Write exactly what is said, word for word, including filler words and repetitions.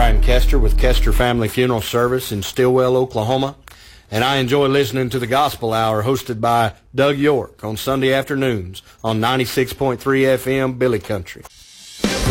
Brian Kester with Kester Family Funeral Service in Stillwell, Oklahoma, and I enjoy listening to the Gospel Hour hosted by Doug York on Sunday afternoons on ninety-six point three F M Billy Country.